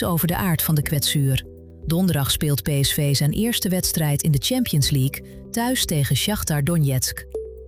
niets over de aard van de kwetsuur. Donderdag speelt PSV zijn eerste wedstrijd in de Champions League thuis tegen Shakhtar Donetsk.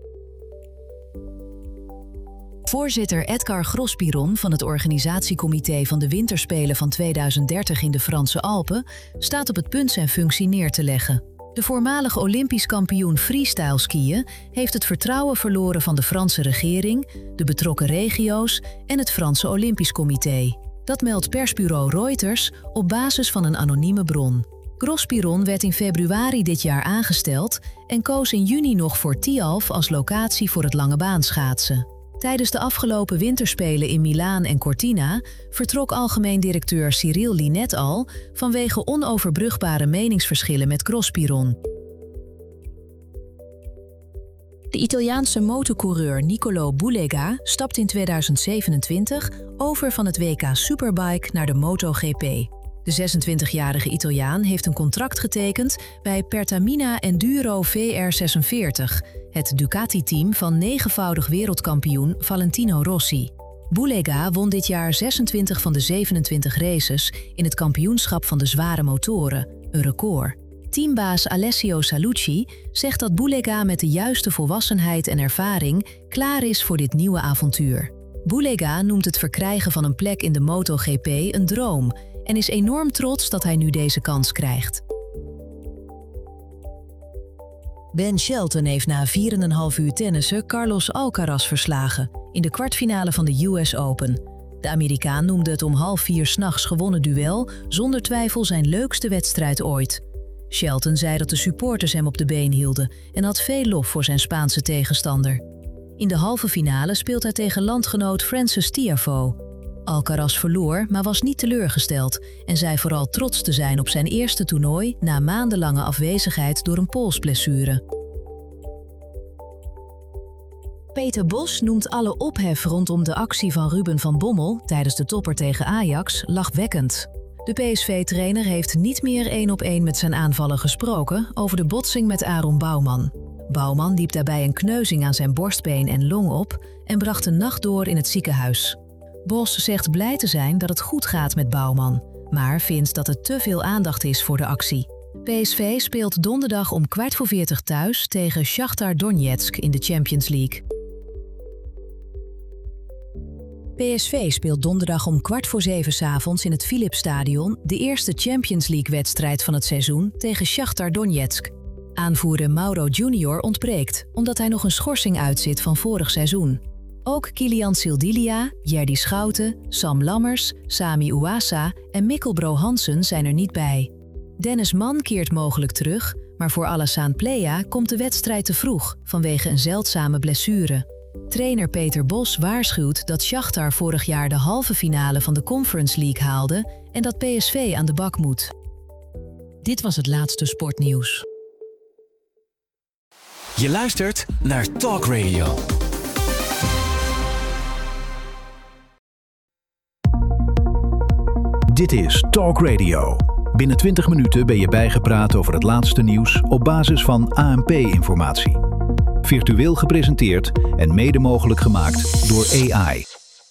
Voorzitter Edgar Grosspiron van het organisatiecomité van de Winterspelen van 2030 in de Franse Alpen staat op het punt zijn functie neer te leggen. De voormalig Olympisch kampioen freestyle skiën heeft het vertrouwen verloren van de Franse regering, de betrokken regio's en het Franse Olympisch Comité. Dat meldt persbureau Reuters op basis van een anonieme bron. Grosspiron werd in februari dit jaar aangesteld en koos in juni nog voor Tialf als locatie voor het langebaanschaatsen. Tijdens de afgelopen winterspelen in Milaan en Cortina vertrok algemeen directeur Cyril Linet al vanwege onoverbrugbare meningsverschillen met Grosspiron. De Italiaanse motocoureur Nicolo Bulega stapt in 2027 over van het WK Superbike naar de MotoGP. De 26-jarige Italiaan heeft een contract getekend bij Pertamina Enduro VR46, het Ducati-team van 9-voudig wereldkampioen Valentino Rossi. Bulega won dit jaar 26 van de 27 races in het kampioenschap van de zware motoren, een record. Teambaas Alessio Salucci zegt dat Bulega met de juiste volwassenheid en ervaring klaar is voor dit nieuwe avontuur. Bulega noemt het verkrijgen van een plek in de MotoGP een droom en is enorm trots dat hij nu deze kans krijgt. Ben Shelton heeft na 4,5 uur tennissen Carlos Alcaraz verslagen in de kwartfinale van de US Open. De Amerikaan noemde het om 3:30 'nachts gewonnen duel zonder twijfel zijn leukste wedstrijd ooit. Shelton zei dat de supporters hem op de been hielden en had veel lof voor zijn Spaanse tegenstander. In de halve finale speelt hij tegen landgenoot Frances Tiafoe. Alcaraz verloor, maar was niet teleurgesteld en zei vooral trots te zijn op zijn eerste toernooi na maandenlange afwezigheid door een polsblessure. Peter Bos noemt alle ophef rondom de actie van Ruben van Bommel tijdens de topper tegen Ajax lachwekkend. De PSV-trainer heeft niet meer 1-op-1 met zijn aanvaller gesproken over de botsing met Aaron Bouwman. Bouwman liep daarbij een kneuzing aan zijn borstbeen en long op en bracht de nacht door in het ziekenhuis. Bos zegt blij te zijn dat het goed gaat met Bouwman, maar vindt dat er te veel aandacht is voor de actie. PSV speelt donderdag om 15:45 thuis tegen Shakhtar Donetsk in de Champions League. PSV speelt donderdag om 6:15 'avonds in het Philipsstadion de eerste Champions League-wedstrijd van het seizoen tegen Shakhtar Donetsk. Aanvoerder Mauro Junior ontbreekt, omdat hij nog een schorsing uitzit van vorig seizoen. Ook Kilian Sildilia, Jerdy Schouten, Sam Lammers, Sami Ouassa en Mikkel Bro Hansen zijn er niet bij. Dennis Mann keert mogelijk terug, maar voor Alassane Plea komt de wedstrijd te vroeg vanwege een zeldzame blessure. Trainer Peter Bos waarschuwt dat Shakhtar vorig jaar de halve finale van de Conference League haalde en dat PSV aan de bak moet. Dit was het laatste sportnieuws. Je luistert naar Talk Radio. Dit is Talk Radio. Binnen 20 minuten ben je bijgepraat over het laatste nieuws op basis van ANP-informatie. Virtueel gepresenteerd en mede mogelijk gemaakt door AI.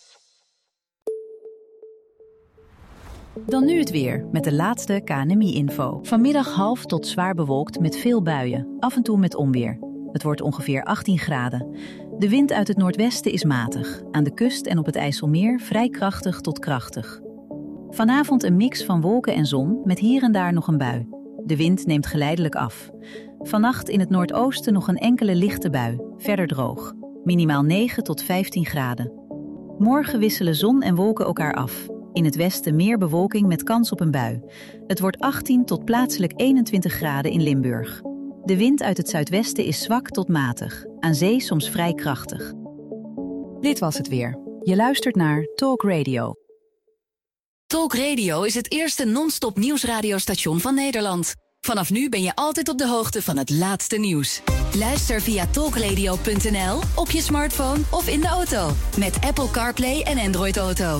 Dan nu het weer, met de laatste KNMI-info. Vanmiddag half tot zwaar bewolkt met veel buien, af en toe met onweer. Het wordt ongeveer 18 graden. De wind uit het noordwesten is matig. Aan de kust en op het IJsselmeer vrij krachtig tot krachtig. Vanavond een mix van wolken en zon met hier en daar nog een bui. De wind neemt geleidelijk af. Vannacht in het noordoosten nog een enkele lichte bui, verder droog. Minimaal 9 tot 15 graden. Morgen wisselen zon en wolken elkaar af. In het westen meer bewolking met kans op een bui. Het wordt 18 tot plaatselijk 21 graden in Limburg. De wind uit het zuidwesten is zwak tot matig. Aan zee soms vrij krachtig. Dit was het weer. Je luistert naar Talk Radio. Talk Radio is het eerste non-stop nieuwsradiostation van Nederland. Vanaf nu ben je altijd op de hoogte van het laatste nieuws. Luister via talkradio.nl, op je smartphone of in de auto. Met Apple CarPlay en Android Auto.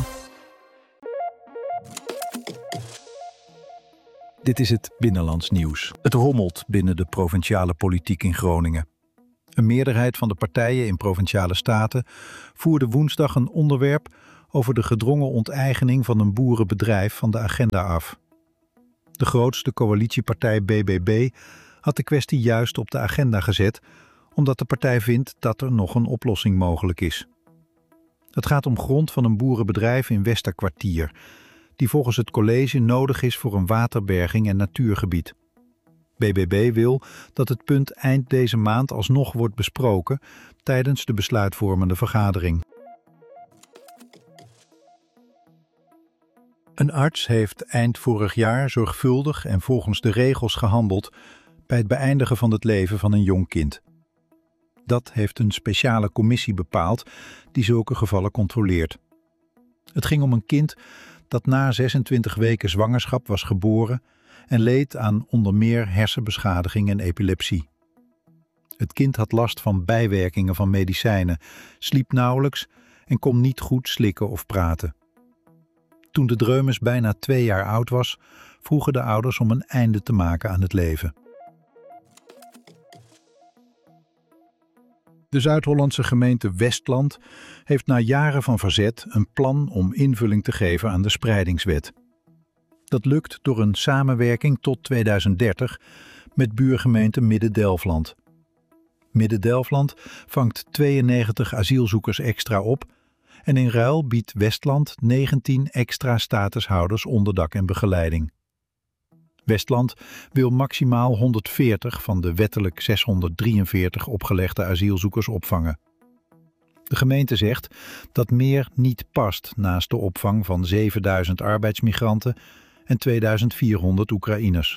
Dit is het Binnenlands nieuws. Het rommelt binnen de provinciale politiek in Groningen. Een meerderheid van de partijen in provinciale staten voerde woensdag een onderwerp over de gedrongen onteigening van een boerenbedrijf van de agenda af. De grootste coalitiepartij BBB had de kwestie juist op de agenda gezet, omdat de partij vindt dat er nog een oplossing mogelijk is. Het gaat om grond van een boerenbedrijf in Westerkwartier, die volgens het college nodig is voor een waterberging en natuurgebied. BBB wil dat het punt eind deze maand alsnog wordt besproken tijdens de besluitvormende vergadering. Een arts heeft eind vorig jaar zorgvuldig en volgens de regels gehandeld bij het beëindigen van het leven van een jong kind. Dat heeft een speciale commissie bepaald die zulke gevallen controleert. Het ging om een kind dat na 26 weken zwangerschap was geboren en leed aan onder meer hersenbeschadiging en epilepsie. Het kind had last van bijwerkingen van medicijnen, sliep nauwelijks en kon niet goed slikken of praten. Toen de dreumes bijna 2 jaar oud was, vroegen de ouders om een einde te maken aan het leven. De Zuid-Hollandse gemeente Westland heeft na jaren van verzet een plan om invulling te geven aan de spreidingswet. Dat lukt door een samenwerking tot 2030 met buurgemeente Midden-Delfland. Midden-Delfland vangt 92 asielzoekers extra op en in ruil biedt Westland 19 extra statushouders onderdak en begeleiding. Westland wil maximaal 140 van de wettelijk 643 opgelegde asielzoekers opvangen. De gemeente zegt dat meer niet past naast de opvang van 7000 arbeidsmigranten en 2400 Oekraïners.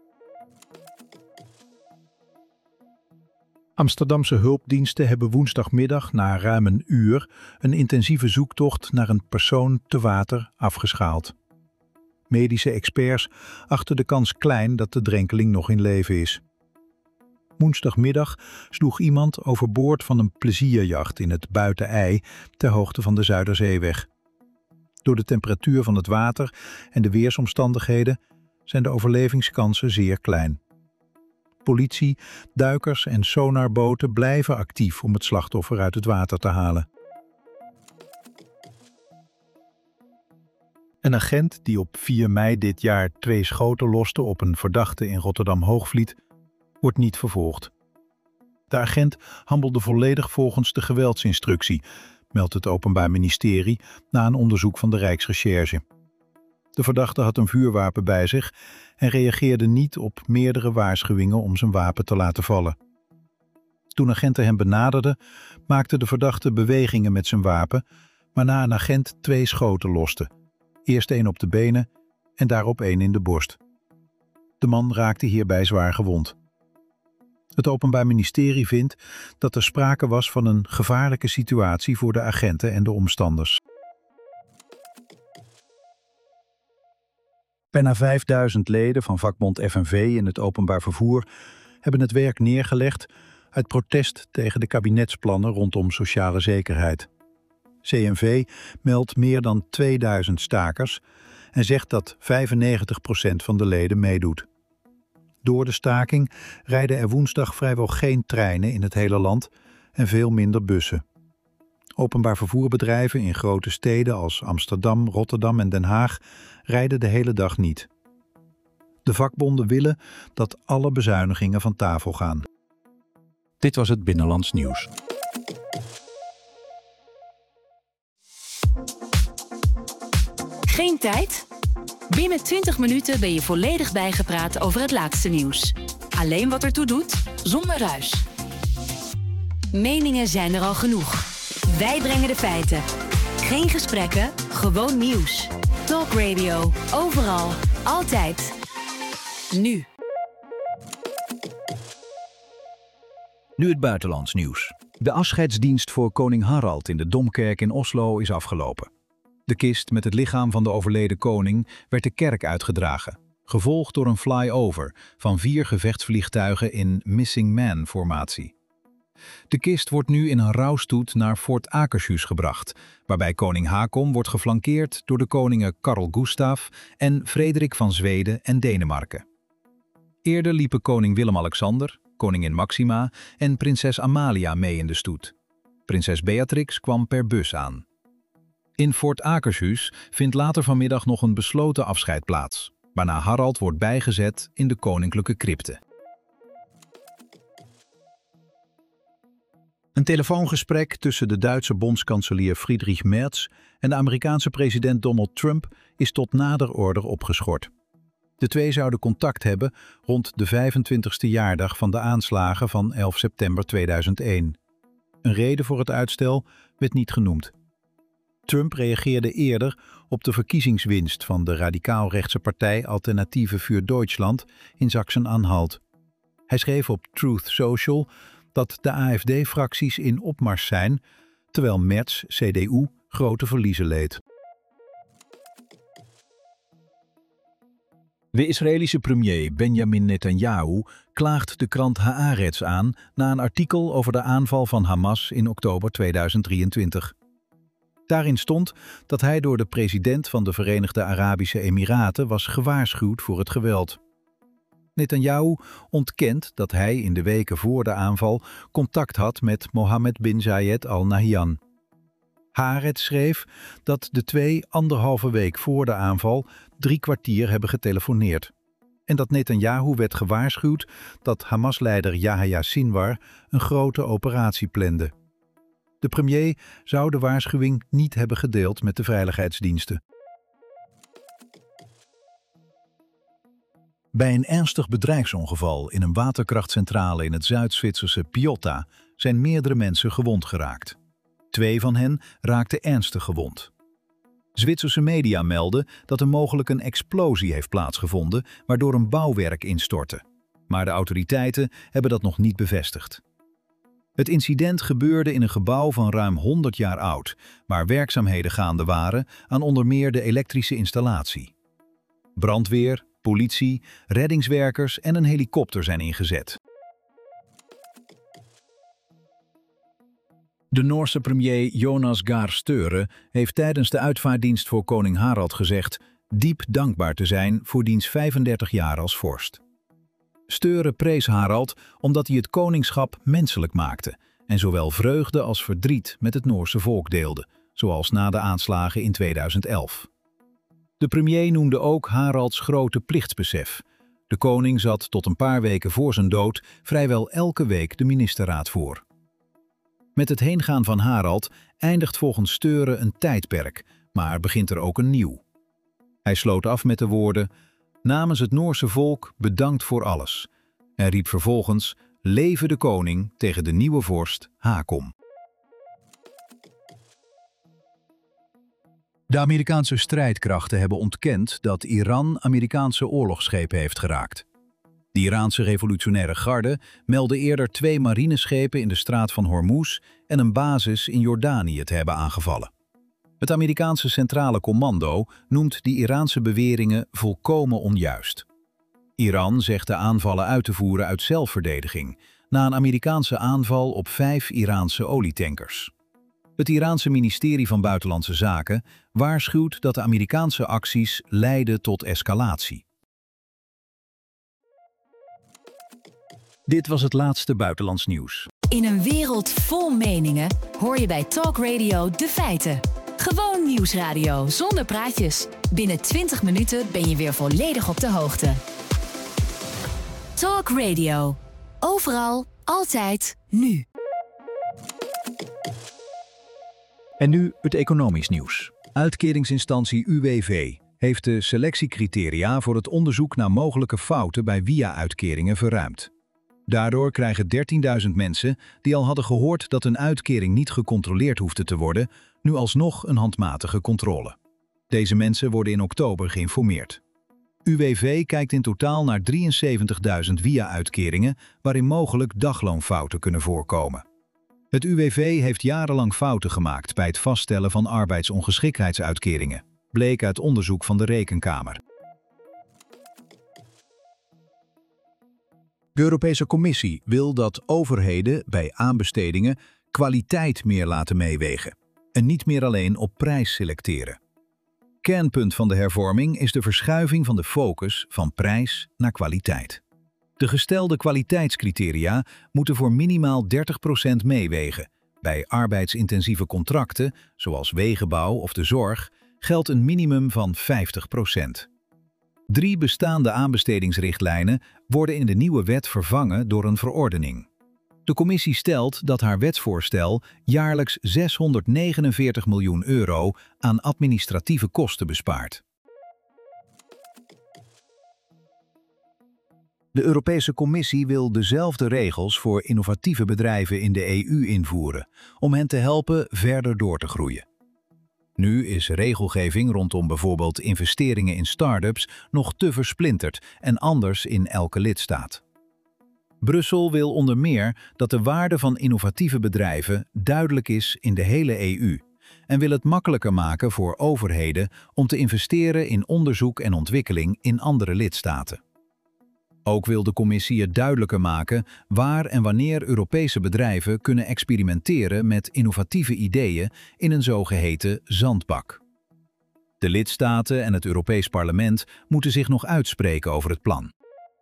Amsterdamse hulpdiensten hebben woensdagmiddag na ruim een uur een intensieve zoektocht naar een persoon te water afgeschaald. Medische experts achten de kans klein dat de drenkeling nog in leven is. Woensdagmiddag sloeg iemand overboord van een plezierjacht in het Buitenij ter hoogte van de Zuiderzeeweg. Door de temperatuur van het water en de weersomstandigheden zijn de overlevingskansen zeer klein. Politie, duikers en sonarboten blijven actief om het slachtoffer uit het water te halen. Een agent die op 4 mei dit jaar 2 schoten loste op een verdachte in Rotterdam-Hoogvliet, wordt niet vervolgd. De agent handelde volledig volgens de geweldsinstructie, meldt het Openbaar Ministerie na een onderzoek van de Rijksrecherche. De verdachte had een vuurwapen bij zich en reageerde niet op meerdere waarschuwingen om zijn wapen te laten vallen. Toen agenten hem benaderden, maakte de verdachte bewegingen met zijn wapen, waarna een agent 2 schoten loste. Eerst 1 op de benen en daarop 1 in de borst. De man raakte hierbij zwaar gewond. Het Openbaar Ministerie vindt dat er sprake was van een gevaarlijke situatie voor de agenten en de omstanders. Bijna 5000 leden van vakbond FNV in het openbaar vervoer hebben het werk neergelegd uit protest tegen de kabinetsplannen rondom sociale zekerheid. CNV meldt meer dan 2000 stakers en zegt dat 95% van de leden meedoet. Door de staking rijden er woensdag vrijwel geen treinen in het hele land en veel minder bussen. Openbaar vervoerbedrijven in grote steden als Amsterdam, Rotterdam en Den Haag rijden de hele dag niet. De vakbonden willen dat alle bezuinigingen van tafel gaan. Dit was het Binnenlands Nieuws. Geen tijd? Binnen 20 minuten ben je volledig bijgepraat over het laatste nieuws. Alleen wat ertoe doet, zonder ruis. Meningen zijn er al genoeg. Wij brengen de feiten. Geen gesprekken, gewoon nieuws. Talk Radio, overal, altijd. Nu. Nu het buitenlands nieuws. De afscheidsdienst voor koning Harald in de Domkerk in Oslo is afgelopen. De kist met het lichaam van de overleden koning werd de kerk uitgedragen, gevolgd door een flyover van 4 gevechtsvliegtuigen in Missing Man-formatie. De kist wordt nu in een rouwstoet naar Fort Akershus gebracht, waarbij koning Haakon wordt geflankeerd door de koningen Carl Gustaf en Frederik van Zweden en Denemarken. Eerder liepen koning Willem-Alexander, koningin Maxima en prinses Amalia mee in de stoet. Prinses Beatrix kwam per bus aan. In Fort Akershuis vindt later vanmiddag nog een besloten afscheid plaats, waarna Harald wordt bijgezet in de koninklijke crypte. Een telefoongesprek tussen de Duitse bondskanselier Friedrich Merz en de Amerikaanse president Donald Trump is tot nader order opgeschort. De twee zouden contact hebben rond de 25e jaardag van de aanslagen van 11 september 2001. Een reden voor het uitstel werd niet genoemd. Trump reageerde eerder op de verkiezingswinst van de radicaal-rechtse partij Alternative für Deutschland in Sachsen-Anhalt. Hij schreef op Truth Social dat de AfD-fracties in opmars zijn, terwijl Merz, CDU, grote verliezen leed. De Israëlische premier Benjamin Netanyahu klaagt de krant Haaretz aan na een artikel over de aanval van Hamas in oktober 2023. Daarin stond dat hij door de president van de Verenigde Arabische Emiraten was gewaarschuwd voor het geweld. Netanyahu ontkent dat hij in de weken voor de aanval contact had met Mohammed bin Zayed Al Nahyan. Haaretz schreef dat de twee 1,5 week voor de aanval 3 kwartier hebben getelefoneerd. En dat Netanyahu werd gewaarschuwd dat Hamas-leider Yahya Sinwar een grote operatie plande. De premier zou de waarschuwing niet hebben gedeeld met de veiligheidsdiensten. Bij een ernstig bedrijfsongeval in een waterkrachtcentrale in het Zuid-Zwitserse Piotta zijn meerdere mensen gewond geraakt. 2 van hen raakten ernstig gewond. Zwitserse media melden dat er mogelijk een explosie heeft plaatsgevonden waardoor een bouwwerk instortte. Maar de autoriteiten hebben dat nog niet bevestigd. Het incident gebeurde in een gebouw van ruim 100 jaar oud, waar werkzaamheden gaande waren aan onder meer de elektrische installatie. Brandweer, politie, reddingswerkers en een helikopter zijn ingezet. De Noorse premier Jonas Gahr Støre heeft tijdens de uitvaartdienst voor koning Harald gezegd diep dankbaar te zijn voor diens 35 jaar als vorst. Støre prees Harald omdat hij het koningschap menselijk maakte en zowel vreugde als verdriet met het Noorse volk deelde, zoals na de aanslagen in 2011. De premier noemde ook Haralds grote plichtsbesef. De koning zat tot een paar weken voor zijn dood vrijwel elke week de ministerraad voor. Met het heengaan van Harald eindigt volgens Støre een tijdperk, maar begint er ook een nieuw. Hij sloot af met de woorden: namens het Noorse volk bedankt voor alles. En riep vervolgens: Leve de koning tegen de nieuwe vorst Haakon. De Amerikaanse strijdkrachten hebben ontkend dat Iran Amerikaanse oorlogsschepen heeft geraakt. De Iraanse revolutionaire garde meldde eerder 2 marineschepen in de straat van Hormuz en een basis in Jordanië te hebben aangevallen. Het Amerikaanse Centrale Commando noemt die Iraanse beweringen volkomen onjuist. Iran zegt de aanvallen uit te voeren uit zelfverdediging, na een Amerikaanse aanval op 5 Iraanse olietankers. Het Iraanse ministerie van Buitenlandse Zaken waarschuwt dat de Amerikaanse acties leiden tot escalatie. Dit was het laatste buitenlands nieuws. In een wereld vol meningen hoor je bij Talk Radio de feiten. Gewoon nieuwsradio zonder praatjes. Binnen 20 minuten ben je weer volledig op de hoogte. Talk Radio. Overal, altijd, nu. En nu het economisch nieuws. Uitkeringsinstantie UWV heeft de selectiecriteria voor het onderzoek naar mogelijke fouten bij WIA-uitkeringen verruimd. Daardoor krijgen 13.000 mensen die al hadden gehoord dat een uitkering niet gecontroleerd hoefde te worden, nu alsnog een handmatige controle. Deze mensen worden in oktober geïnformeerd. UWV kijkt in totaal naar 73.000 WIA-uitkeringen waarin mogelijk dagloonfouten kunnen voorkomen. Het UWV heeft jarenlang fouten gemaakt bij het vaststellen van arbeidsongeschiktheidsuitkeringen, bleek uit onderzoek van de Rekenkamer. De Europese Commissie wil dat overheden bij aanbestedingen kwaliteit meer laten meewegen en niet meer alleen op prijs selecteren. Kernpunt van de hervorming is de verschuiving van de focus van prijs naar kwaliteit. De gestelde kwaliteitscriteria moeten voor minimaal 30% meewegen, Bij arbeidsintensieve contracten, zoals wegenbouw of de zorg, geldt een minimum van 50%. 3 bestaande aanbestedingsrichtlijnen worden in de nieuwe wet vervangen door een verordening. De commissie stelt dat haar wetsvoorstel jaarlijks €649 miljoen aan administratieve kosten bespaart. De Europese Commissie wil dezelfde regels voor innovatieve bedrijven in de EU invoeren, om hen te helpen verder door te groeien. Nu is regelgeving rondom bijvoorbeeld investeringen in start-ups nog te versplinterd en anders in elke lidstaat. Brussel wil onder meer dat de waarde van innovatieve bedrijven duidelijk is in de hele EU en wil het makkelijker maken voor overheden om te investeren in onderzoek en ontwikkeling in andere lidstaten. Ook wil de commissie het duidelijker maken waar en wanneer Europese bedrijven kunnen experimenteren met innovatieve ideeën in een zogeheten zandbak. De lidstaten en het Europees Parlement moeten zich nog uitspreken over het plan.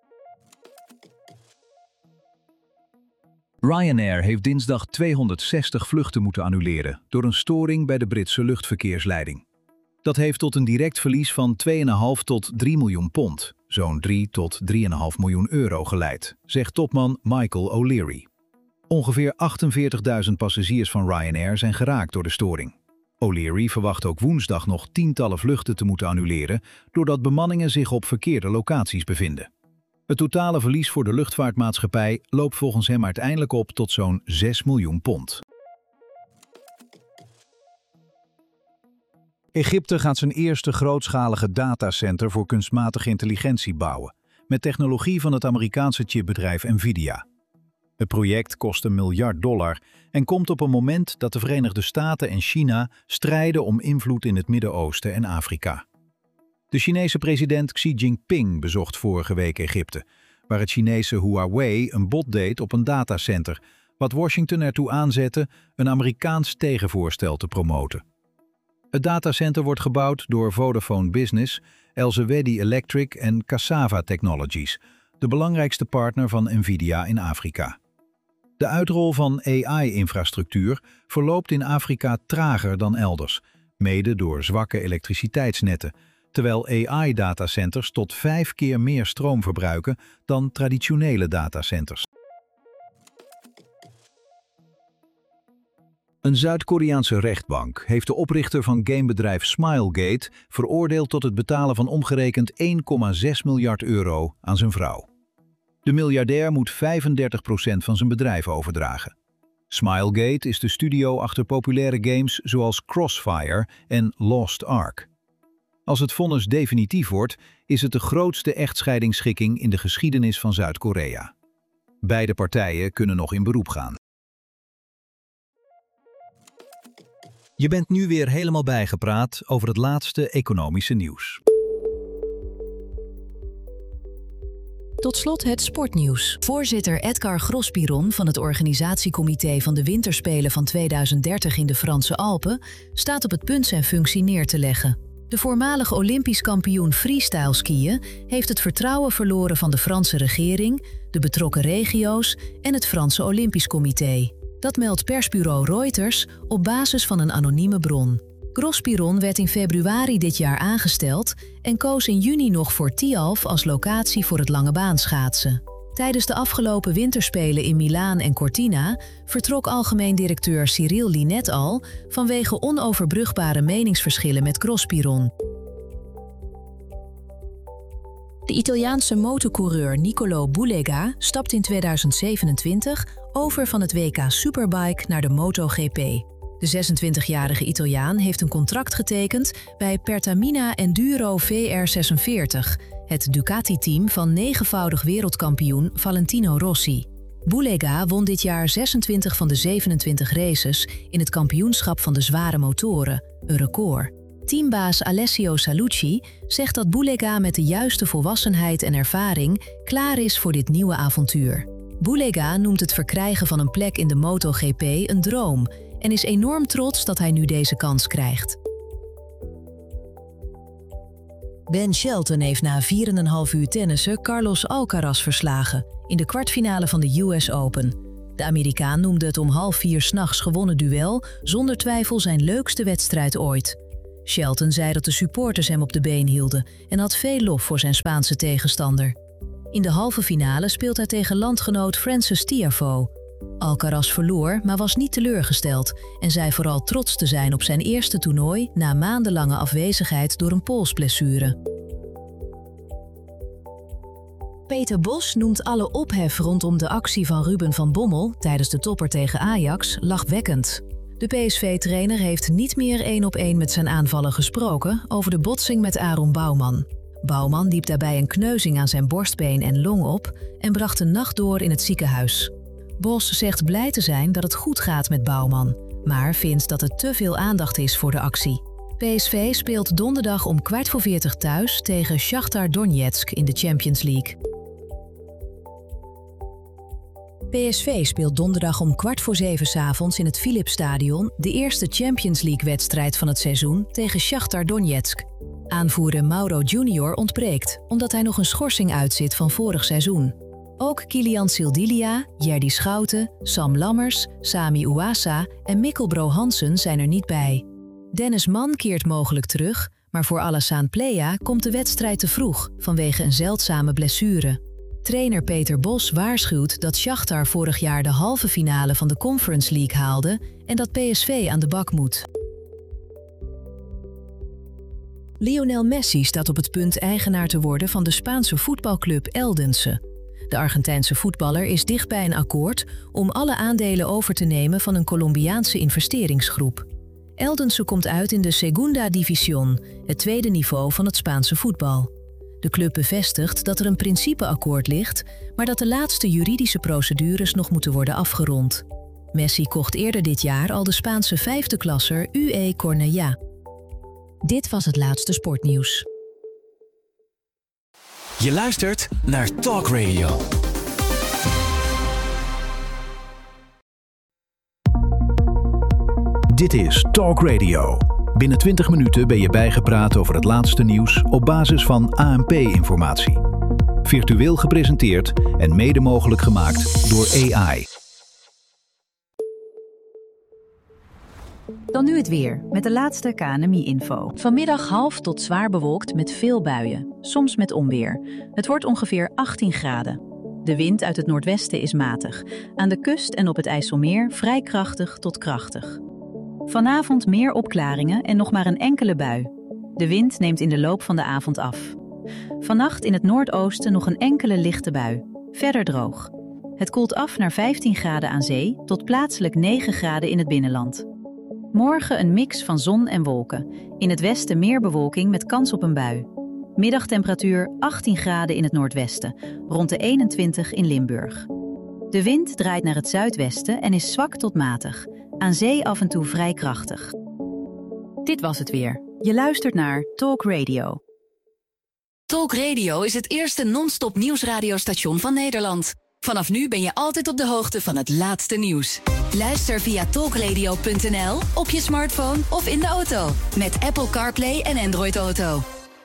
Ryanair heeft dinsdag 260 vluchten moeten annuleren door een storing bij de Britse luchtverkeersleiding. Dat heeft tot een direct verlies van 2,5 tot 3 miljoen pond, zo'n 3 tot 3,5 miljoen euro geleid, zegt topman Michael O'Leary. Ongeveer 48.000 passagiers van Ryanair zijn geraakt door de storing. O'Leary verwacht ook woensdag nog tientallen vluchten te moeten annuleren, doordat bemanningen zich op verkeerde locaties bevinden. Het totale verlies voor de luchtvaartmaatschappij loopt volgens hem uiteindelijk op tot zo'n 6 miljoen pond. Egypte gaat zijn eerste grootschalige datacenter voor kunstmatige intelligentie bouwen, met technologie van het Amerikaanse chipbedrijf Nvidia. Het project kost $1 miljard en komt op een moment dat de Verenigde Staten en China strijden om invloed in het Midden-Oosten en Afrika. De Chinese president Xi Jinping bezocht vorige week Egypte, waar het Chinese Huawei een bod deed op een datacenter, wat Washington ertoe aanzette een Amerikaans tegenvoorstel te promoten. Het datacenter wordt gebouwd door Vodafone Business, Elsewedy Electric en Cassava Technologies, de belangrijkste partner van Nvidia in Afrika. De uitrol van AI-infrastructuur verloopt in Afrika trager dan elders, mede door zwakke elektriciteitsnetten, terwijl AI-datacenters tot 5 keer meer stroom verbruiken dan traditionele datacenters. Een Zuid-Koreaanse rechtbank heeft de oprichter van gamebedrijf Smilegate veroordeeld tot het betalen van omgerekend €1,6 miljard aan zijn vrouw. De miljardair moet 35% van zijn bedrijf overdragen. Smilegate is de studio achter populaire games zoals Crossfire en Lost Ark. Als het vonnis definitief wordt, is het de grootste echtscheidingsschikking in de geschiedenis van Zuid-Korea. Beide partijen kunnen nog in beroep gaan. Je bent nu weer helemaal bijgepraat over het laatste economische nieuws. Tot slot het sportnieuws. Voorzitter Edgar Grosspiron van het organisatiecomité van de Winterspelen van 2030 in de Franse Alpen staat op het punt zijn functie neer te leggen. De voormalig Olympisch kampioen freestyle skiën heeft het vertrouwen verloren van de Franse regering, de betrokken regio's en het Franse Olympisch Comité. Dat meldt persbureau Reuters op basis van een anonieme bron. Grosspiron werd in februari dit jaar aangesteld en koos in juni nog voor Tialf als locatie voor het langebaanschaatsen. Tijdens de afgelopen winterspelen in Milaan en Cortina vertrok algemeen directeur Cyril Linet al vanwege onoverbrugbare meningsverschillen met Grosspiron. De Italiaanse motorcoureur Nicolo Bulega stapt in 2027 over van het WK Superbike naar de MotoGP. De 26-jarige Italiaan heeft een contract getekend bij Pertamina Enduro VR46, het Ducati-team van 9-voudig wereldkampioen Valentino Rossi. Bulega won dit jaar 26 van de 27 races in het kampioenschap van de zware motoren, een record. Teambaas Alessio Salucci zegt dat Bulega met de juiste volwassenheid en ervaring klaar is voor dit nieuwe avontuur. Bulega noemt het verkrijgen van een plek in de MotoGP een droom en is enorm trots dat hij nu deze kans krijgt. Ben Shelton heeft na 4,5 uur tennissen Carlos Alcaraz verslagen in de kwartfinale van de US Open. De Amerikaan noemde het om 3:30 'nachts gewonnen duel zonder twijfel zijn leukste wedstrijd ooit. Shelton zei dat de supporters hem op de been hielden en had veel lof voor zijn Spaanse tegenstander. In de halve finale speelt hij tegen landgenoot Frances Tiafoe. Alcaraz verloor, maar was niet teleurgesteld en zei vooral trots te zijn op zijn eerste toernooi na maandenlange afwezigheid door een polsblessure. Peter Bos noemt alle ophef rondom de actie van Ruben van Bommel tijdens de topper tegen Ajax lachwekkend. De PSV-trainer heeft niet meer 1-op-1 met zijn aanvaller gesproken over de botsing met Aaron Bouwman. Bouwman liep daarbij een kneuzing aan zijn borstbeen en long op en bracht de nacht door in het ziekenhuis. Bos zegt blij te zijn dat het goed gaat met Bouwman, maar vindt dat er te veel aandacht is voor de actie. PSV speelt donderdag om 15:45 thuis tegen Shakhtar Donetsk in de Champions League. PSV speelt donderdag om 6:15 'avonds in het Philipsstadion de eerste Champions League-wedstrijd van het seizoen tegen Shakhtar Donetsk. Aanvoerder Mauro Junior ontbreekt, omdat hij nog een schorsing uitzit van vorig seizoen. Ook Kilian Sildilia, Jerdy Schouten, Sam Lammers, Sami Ouassa en Mikkelbro Hansen zijn er niet bij. Dennis Mann keert mogelijk terug, maar voor Alassane Plea komt de wedstrijd te vroeg vanwege een zeldzame blessure. Trainer Peter Bos waarschuwt dat Shakhtar vorig jaar de halve finale van de Conference League haalde en dat PSV aan de bak moet. Lionel Messi staat op het punt eigenaar te worden van de Spaanse voetbalclub Eldense. De Argentijnse voetballer is dicht bij een akkoord om alle aandelen over te nemen van een Colombiaanse investeringsgroep. Eldense komt uit in de Segunda División, het tweede niveau van het Spaanse voetbal. De club bevestigt dat er een principeakkoord ligt, maar dat de laatste juridische procedures nog moeten worden afgerond. Messi kocht eerder dit jaar al de Spaanse vijfde klasser UE Cornellà. Dit was het laatste sportnieuws. Je luistert naar Talk Radio. Dit is Talk Radio. Binnen 20 minuten ben je bijgepraat over het laatste nieuws op basis van ANP-informatie. Virtueel gepresenteerd en mede mogelijk gemaakt door AI. Dan nu het weer, met de laatste KNMI-info. Vanmiddag half tot zwaar bewolkt met veel buien, soms met onweer. Het wordt ongeveer 18 graden. De wind uit het noordwesten is matig. Aan de kust en op het IJsselmeer vrij krachtig tot krachtig. Vanavond meer opklaringen en nog maar een enkele bui. De wind neemt in de loop van de avond af. Vannacht in het noordoosten nog een enkele lichte bui. Verder droog. Het koelt af naar 15 graden aan zee tot plaatselijk 9 graden in het binnenland. Morgen een mix van zon en wolken. In het westen meer bewolking met kans op een bui. Middagtemperatuur 18 graden in het noordwesten, rond de 21 in Limburg. De wind draait naar het zuidwesten en is zwak tot matig. Aan zee af en toe vrij krachtig. Dit was het weer. Je luistert naar Talk Radio. Talk Radio is het eerste non-stop nieuwsradiostation van Nederland. Vanaf nu ben je altijd op de hoogte van het laatste nieuws. Luister via talkradio.nl, op je smartphone of in de auto. Met Apple CarPlay en Android Auto.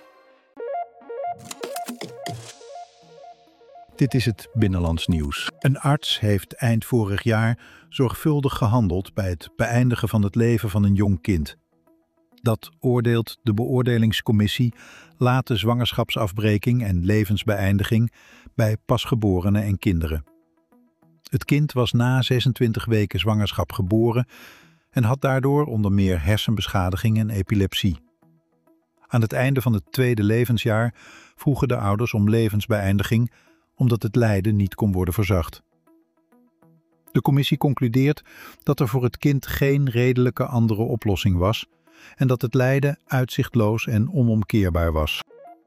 Dit is het Binnenlands nieuws. Een arts heeft eind vorig jaar zorgvuldig gehandeld bij het beëindigen van het leven van een jong kind. Dat oordeelt de beoordelingscommissie late zwangerschapsafbreking en levensbeëindiging bij pasgeborenen en kinderen. Het kind was na 26 weken zwangerschap geboren en had daardoor onder meer hersenbeschadiging en epilepsie. Aan het einde van het tweede levensjaar vroegen de ouders om levensbeëindiging omdat het lijden niet kon worden verzacht. De commissie concludeert dat er voor het kind geen redelijke andere oplossing was en dat het lijden uitzichtloos en onomkeerbaar was.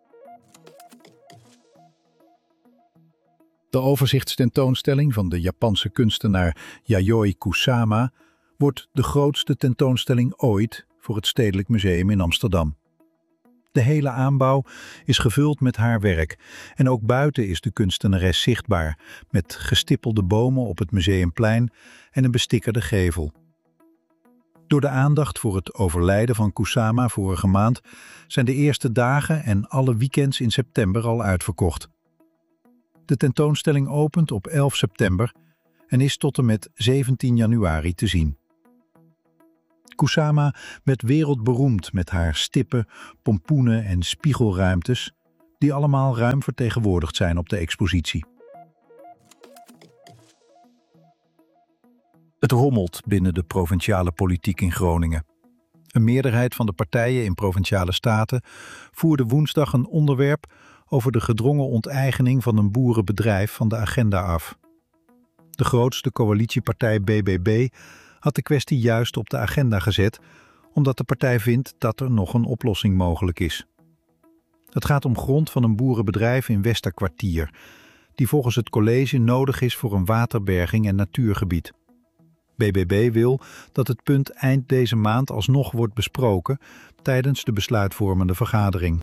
De overzichtstentoonstelling van de Japanse kunstenaar Yayoi Kusama wordt de grootste tentoonstelling ooit voor het Stedelijk Museum in Amsterdam. De hele aanbouw is gevuld met haar werk en ook buiten is de kunstenares zichtbaar met gestippelde bomen op het Museumplein en een bestikkerde gevel. Door de aandacht voor het overlijden van Kusama vorige maand zijn de eerste dagen en alle weekends in september al uitverkocht. De tentoonstelling opent op 11 september en is tot en met 17 januari te zien. Kusama werd wereldberoemd met haar stippen, pompoenen en spiegelruimtes, die allemaal ruim vertegenwoordigd zijn op de expositie. Het rommelt binnen de provinciale politiek in Groningen. Een meerderheid van de partijen in provinciale staten voerde woensdag een onderwerp over de gedrongen onteigening van een boerenbedrijf van de agenda af. De grootste coalitiepartij BBB had de kwestie juist op de agenda gezet, omdat de partij vindt dat er nog een oplossing mogelijk is. Het gaat om grond van een boerenbedrijf in Westerkwartier, die volgens het college nodig is voor een waterberging en natuurgebied. BBB wil dat het punt eind deze maand alsnog wordt besproken tijdens de besluitvormende vergadering.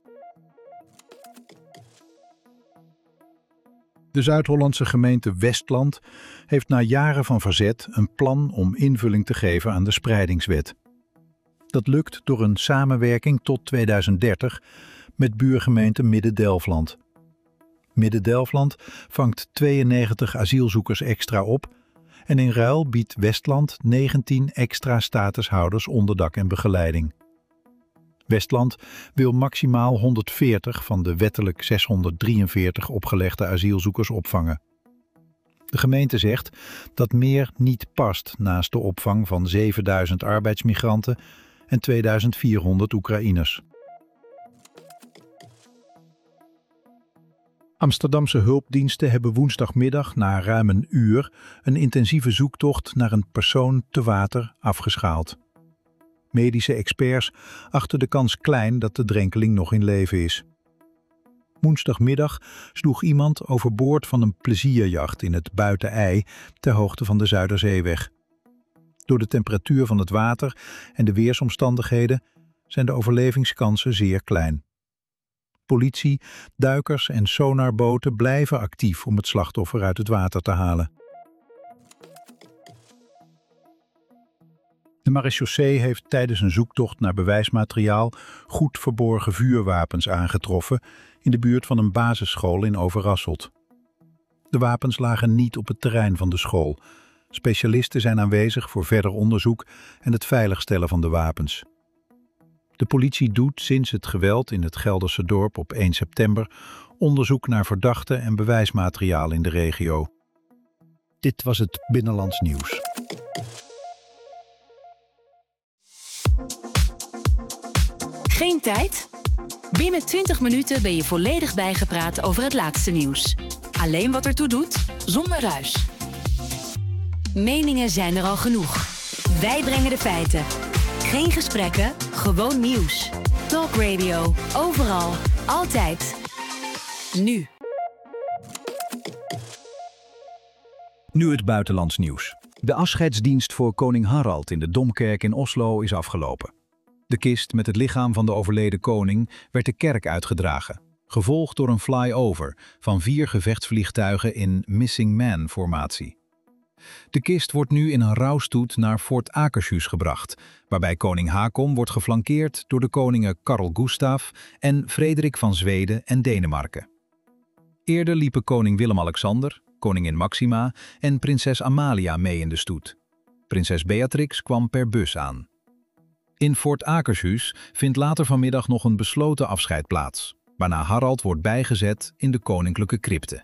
De Zuid-Hollandse gemeente Westland heeft na jaren van verzet een plan om invulling te geven aan de spreidingswet. Dat lukt door een samenwerking tot 2030 met buurgemeente Midden-Delfland. Midden-Delfland vangt 92 asielzoekers extra op en in ruil biedt Westland 19 extra statushouders onderdak en begeleiding. Westland wil maximaal 140 van de wettelijk 643 opgelegde asielzoekers opvangen. De gemeente zegt dat meer niet past naast de opvang van 7000 arbeidsmigranten en 2400 Oekraïners. Amsterdamse hulpdiensten hebben woensdagmiddag na ruim een uur een intensieve zoektocht naar een persoon te water afgeschaald. Medische experts achten de kans klein dat de drenkeling nog in leven is. Woensdagmiddag sloeg iemand overboord van een plezierjacht in het Buitenij ter hoogte van de Zuiderzeeweg. Door de temperatuur van het water en de weersomstandigheden zijn de overlevingskansen zeer klein. Politie, duikers en sonarboten blijven actief om het slachtoffer uit het water te halen. De marechaussee heeft tijdens een zoektocht naar bewijsmateriaal goed verborgen vuurwapens aangetroffen in de buurt van een basisschool in Overasselt. De wapens lagen niet op het terrein van de school. Specialisten zijn aanwezig voor verder onderzoek en het veiligstellen van de wapens. De politie doet sinds het geweld in het Gelderse dorp op 1 september onderzoek naar verdachten en bewijsmateriaal in de regio. Dit was het Binnenlands Nieuws. Geen tijd? Binnen 20 minuten ben je volledig bijgepraat over het laatste nieuws. Alleen wat ertoe doet, zonder ruis. Meningen zijn er al genoeg. Wij brengen de feiten. Geen gesprekken, gewoon nieuws. Talk Radio, overal, altijd. Nu. Nu het buitenlands nieuws. De afscheidsdienst voor koning Harald in de Domkerk in Oslo is afgelopen. De kist met het lichaam van de overleden koning werd de kerk uitgedragen, gevolgd door een flyover van 4 gevechtsvliegtuigen in Missing Man-formatie. De kist wordt nu in een rouwstoet naar Fort Akershus gebracht, waarbij koning Haakon wordt geflankeerd door de koningen Carl Gustaf en Frederik van Zweden en Denemarken. Eerder liepen koning Willem-Alexander, koningin Maxima en prinses Amalia mee in de stoet. Prinses Beatrix kwam per bus aan. In Fort Akershus vindt later vanmiddag nog een besloten afscheid plaats, waarna Harald wordt bijgezet in de koninklijke crypte.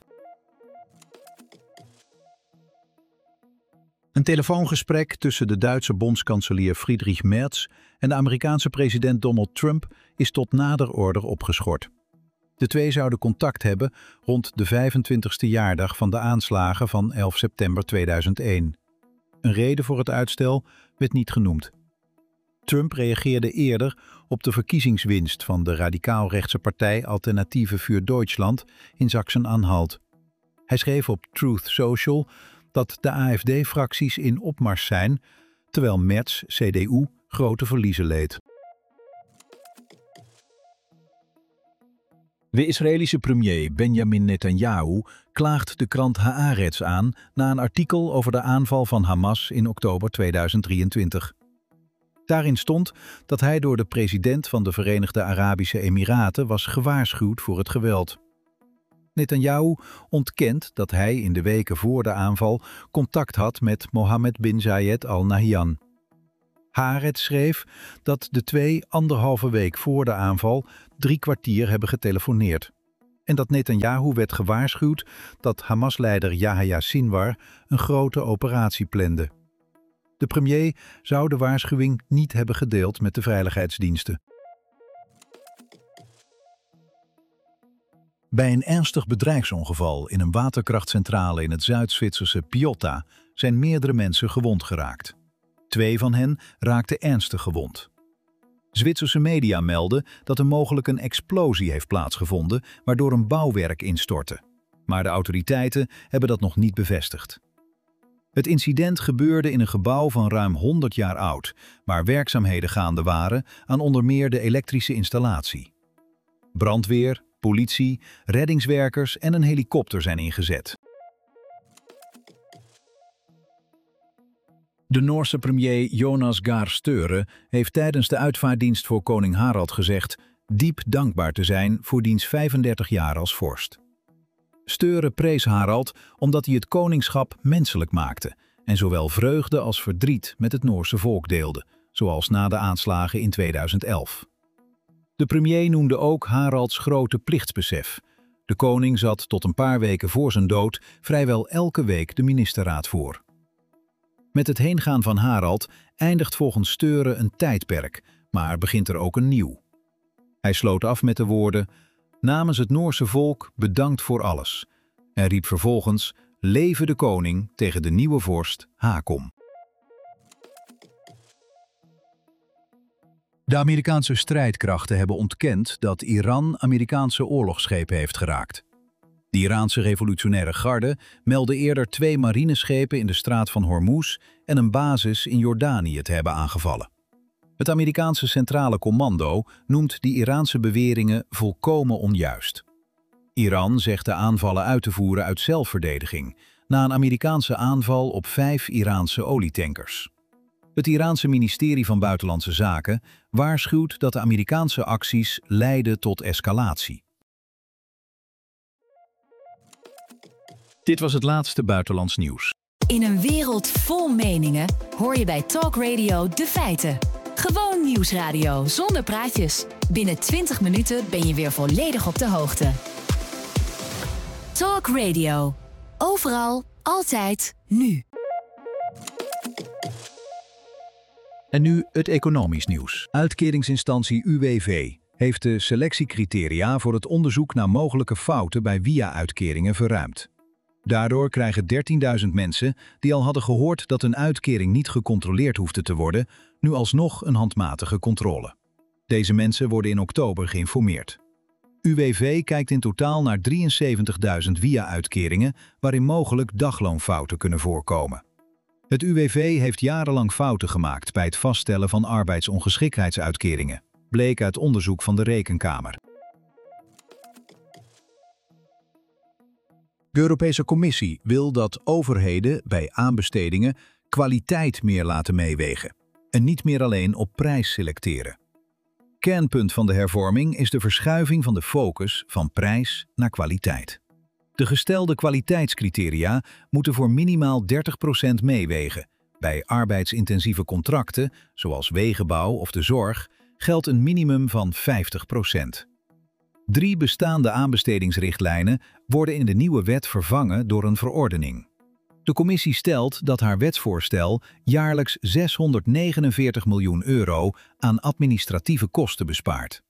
Een telefoongesprek tussen de Duitse bondskanselier Friedrich Merz en de Amerikaanse president Donald Trump is tot nader order opgeschort. De twee zouden contact hebben rond de 25e jaardag van de aanslagen van 11 september 2001. Een reden voor het uitstel werd niet genoemd. Trump reageerde eerder op de verkiezingswinst van de radicaal-rechtse partij Alternative für Deutschland in Sachsen-Anhalt. Hij schreef op Truth Social dat de AfD-fracties in opmars zijn, terwijl Merz, CDU, grote verliezen leed. De Israëlische premier Benjamin Netanyahu klaagt de krant Haaretz aan na een artikel over de aanval van Hamas in oktober 2023. Daarin stond dat hij door de president van de Verenigde Arabische Emiraten was gewaarschuwd voor het geweld. Netanyahu ontkent dat hij in de weken voor de aanval contact had met Mohammed bin Zayed Al Nahyan. Haaretz schreef dat de twee 1,5 week voor de aanval 3 kwartier hebben getelefoneerd. En dat Netanyahu werd gewaarschuwd dat Hamas-leider Yahya Sinwar een grote operatie plande. De premier zou de waarschuwing niet hebben gedeeld met de veiligheidsdiensten. Bij een ernstig bedrijfsongeval in een waterkrachtcentrale in het Zuid-Zwitserse Piotta zijn meerdere mensen gewond geraakt. 2 van hen raakten ernstig gewond. Zwitserse media melden dat er mogelijk een explosie heeft plaatsgevonden waardoor een bouwwerk instortte. Maar de autoriteiten hebben dat nog niet bevestigd. Het incident gebeurde in een gebouw van ruim 100 jaar oud, waar werkzaamheden gaande waren aan onder meer de elektrische installatie. Brandweer, politie, reddingswerkers en een helikopter zijn ingezet. De Noorse premier Jonas Gahr Støre heeft tijdens de uitvaartdienst voor koning Harald gezegd diep dankbaar te zijn voor diens 35 jaar als vorst. Støre prees Harald omdat hij het koningschap menselijk maakte en zowel vreugde als verdriet met het Noorse volk deelde, zoals na de aanslagen in 2011. De premier noemde ook Haralds grote plichtsbesef. De koning zat tot een paar weken voor zijn dood vrijwel elke week de ministerraad voor. Met het heengaan van Harald eindigt volgens Støre een tijdperk, maar begint er ook een nieuw. Hij sloot af met de woorden: namens het Noorse volk bedankt voor alles. En riep vervolgens: Leve de koning tegen de nieuwe vorst Haakon. De Amerikaanse strijdkrachten hebben ontkend dat Iran Amerikaanse oorlogsschepen heeft geraakt. De Iraanse revolutionaire garde meldde eerder 2 marineschepen in de straat van Hormuz en een basis in Jordanië te hebben aangevallen. Het Amerikaanse Centrale Commando noemt die Iraanse beweringen volkomen onjuist. Iran zegt de aanvallen uit te voeren uit zelfverdediging, na een Amerikaanse aanval op 5 Iraanse olietankers. Het Iraanse ministerie van Buitenlandse Zaken waarschuwt dat de Amerikaanse acties leiden tot escalatie. Dit was het laatste buitenlands nieuws. In een wereld vol meningen hoor je bij Talk Radio de feiten. Gewoon nieuwsradio zonder praatjes. Binnen 20 minuten ben je weer volledig op de hoogte. Talk Radio. Overal, altijd, nu. En nu het economisch nieuws. Uitkeringsinstantie UWV heeft de selectiecriteria voor het onderzoek naar mogelijke fouten bij WIA-uitkeringen verruimd. Daardoor krijgen 13.000 mensen die al hadden gehoord dat een uitkering niet gecontroleerd hoefde te worden, nu alsnog een handmatige controle. Deze mensen worden in oktober geïnformeerd. UWV kijkt in totaal naar 73.000 WIA-uitkeringen waarin mogelijk dagloonfouten kunnen voorkomen. Het UWV heeft jarenlang fouten gemaakt bij het vaststellen van arbeidsongeschiktheidsuitkeringen, bleek uit onderzoek van de Rekenkamer. De Europese Commissie wil dat overheden bij aanbestedingen kwaliteit meer laten meewegen en niet meer alleen op prijs selecteren. Kernpunt van de hervorming is de verschuiving van de focus van prijs naar kwaliteit. De gestelde kwaliteitscriteria moeten voor minimaal 30% meewegen. Bij arbeidsintensieve contracten, zoals wegenbouw of de zorg, geldt een minimum van 50%. 3 bestaande aanbestedingsrichtlijnen worden in de nieuwe wet vervangen door een verordening. De commissie stelt dat haar wetsvoorstel jaarlijks €649 miljoen aan administratieve kosten bespaart.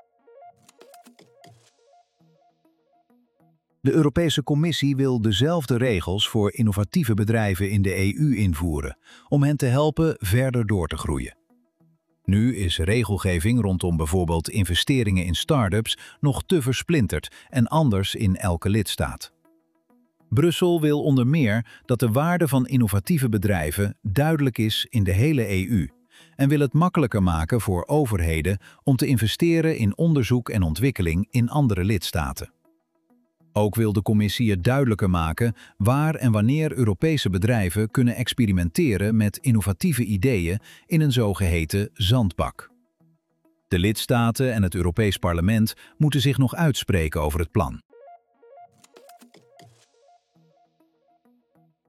De Europese Commissie wil dezelfde regels voor innovatieve bedrijven in de EU invoeren, om hen te helpen verder door te groeien. Nu is regelgeving rondom bijvoorbeeld investeringen in start-ups nog te versplinterd en anders in elke lidstaat. Brussel wil onder meer dat de waarde van innovatieve bedrijven duidelijk is in de hele EU en wil het makkelijker maken voor overheden om te investeren in onderzoek en ontwikkeling in andere lidstaten. Ook wil de commissie het duidelijker maken waar en wanneer Europese bedrijven kunnen experimenteren met innovatieve ideeën in een zogeheten zandbak. De lidstaten en het Europees Parlement moeten zich nog uitspreken over het plan.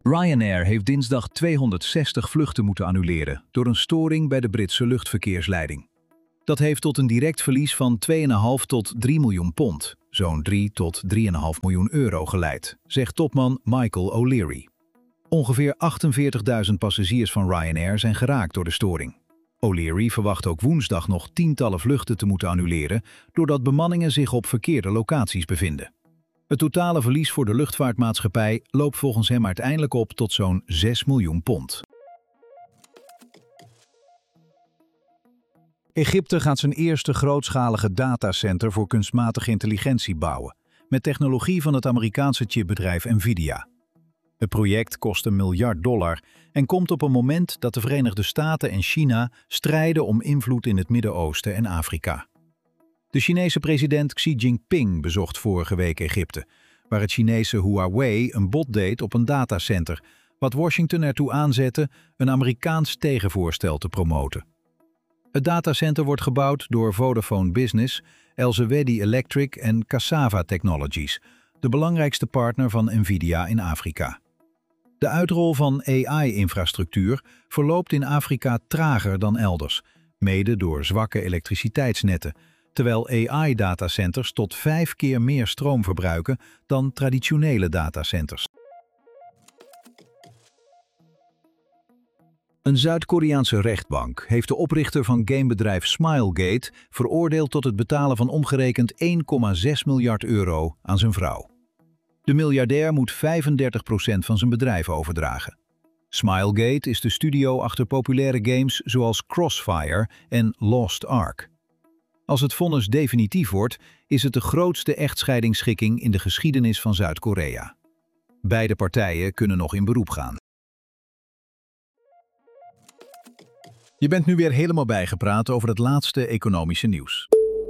Ryanair heeft dinsdag 260 vluchten moeten annuleren door een storing bij de Britse luchtverkeersleiding. Dat heeft tot een direct verlies van 2,5 tot 3 miljoen pond, zo'n 3 tot 3,5 miljoen euro geleid, zegt topman Michael O'Leary. Ongeveer 48.000 passagiers van Ryanair zijn geraakt door de storing. O'Leary verwacht ook woensdag nog tientallen vluchten te moeten annuleren, doordat bemanningen zich op verkeerde locaties bevinden. Het totale verlies voor de luchtvaartmaatschappij loopt volgens hem uiteindelijk op tot zo'n 6 miljoen pond. Egypte gaat zijn eerste grootschalige datacenter voor kunstmatige intelligentie bouwen, met technologie van het Amerikaanse chipbedrijf Nvidia. Het project kost $1 miljard en komt op een moment dat de Verenigde Staten en China strijden om invloed in het Midden-Oosten en Afrika. De Chinese president Xi Jinping bezocht vorige week Egypte, waar het Chinese Huawei een bod deed op een datacenter, wat Washington ertoe aanzette een Amerikaans tegenvoorstel te promoten. Het datacenter wordt gebouwd door Vodafone Business, Elsewedy Electric en Cassava Technologies, de belangrijkste partner van Nvidia in Afrika. De uitrol van AI-infrastructuur verloopt in Afrika trager dan elders, mede door zwakke elektriciteitsnetten, terwijl AI-datacenters tot 5 keer meer stroom verbruiken dan traditionele datacenters. Een Zuid-Koreaanse rechtbank heeft de oprichter van gamebedrijf Smilegate veroordeeld tot het betalen van omgerekend 1,6 miljard euro aan zijn vrouw. De miljardair moet 35% van zijn bedrijf overdragen. Smilegate is de studio achter populaire games zoals Crossfire en Lost Ark. Als het vonnis definitief wordt, is het de grootste echtscheidingsschikking in de geschiedenis van Zuid-Korea. Beide partijen kunnen nog in beroep gaan. Je bent nu weer helemaal bijgepraat over het laatste economische nieuws.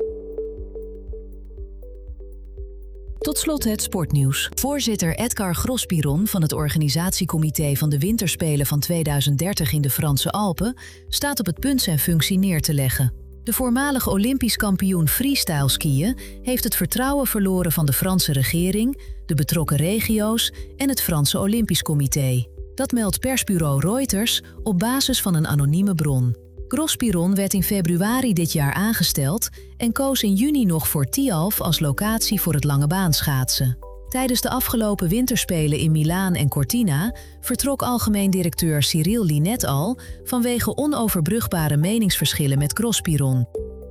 Tot slot het sportnieuws. Voorzitter Edgar Grosspiron van het organisatiecomité van de Winterspelen van 2030 in de Franse Alpen staat op het punt zijn functie neer te leggen. De voormalig Olympisch kampioen freestyle skiën heeft het vertrouwen verloren van de Franse regering, de betrokken regio's en het Franse Olympisch Comité. Dat meldt persbureau Reuters op basis van een anonieme bron. Grosspiron werd in februari dit jaar aangesteld en koos in juni nog voor Tialf als locatie voor het langebaanschaatsen. Tijdens de afgelopen winterspelen in Milaan en Cortina vertrok algemeen directeur Cyril Linet al vanwege onoverbrugbare meningsverschillen met Grosspiron.